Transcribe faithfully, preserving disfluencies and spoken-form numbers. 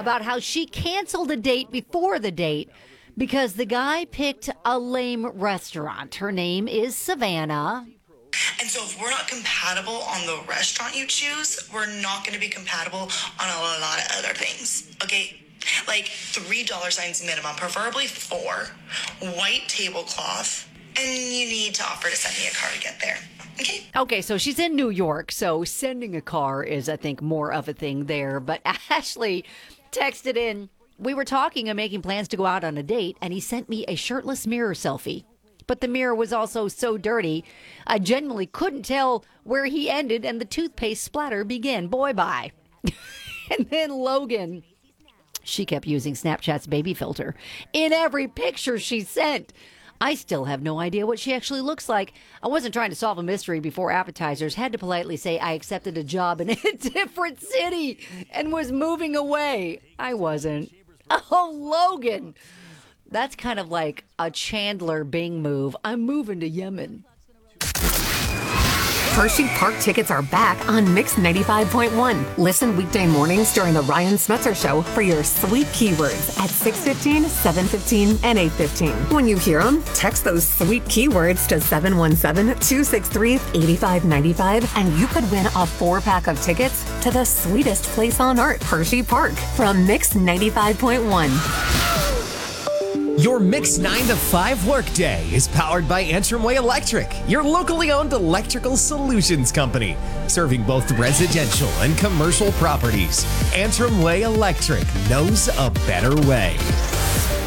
about how she canceled a date before the date because the guy picked a lame restaurant. Her name is Savannah. And so if we're not compatible on the restaurant you choose, we're not going to be compatible on a lot of other things, okay? Like three dollar signs minimum, preferably four, white tablecloth, and you need to offer to send me a car to get there, okay? Okay, so she's in New York, so sending a car is, I think, more of a thing there. But Ashley texted in, we were talking and making plans to go out on a date, and he sent me a shirtless mirror selfie. But the mirror was also so dirty, I genuinely couldn't tell where he ended and the toothpaste splatter began. Boy, bye. And then Logan, she kept using Snapchat's baby filter in every picture she sent. I still have no idea what she actually looks like. I wasn't trying to solve a mystery before appetizers. Had to politely say I accepted a job in a different city and was moving away. I wasn't. Oh, Logan. That's kind of like a Chandler Bing move. I'm moving to Yemen. Hershey Park tickets are back on Mix ninety-five point one. Listen weekday mornings during the Ryan Smetzer Show for your sweet keywords at six fifteen, seven fifteen, and eight fifteen. When you hear them, text those sweet keywords to seven one seven, two six three, eight five nine five, and you could win a four-pack of tickets to the sweetest place on earth, Hershey Park, from Mix ninety-five point one. Your Mix nine to five workday is powered by Antrim Way Electric, your locally owned electrical solutions company, serving both residential and commercial properties. Antrim Way Electric knows a better way.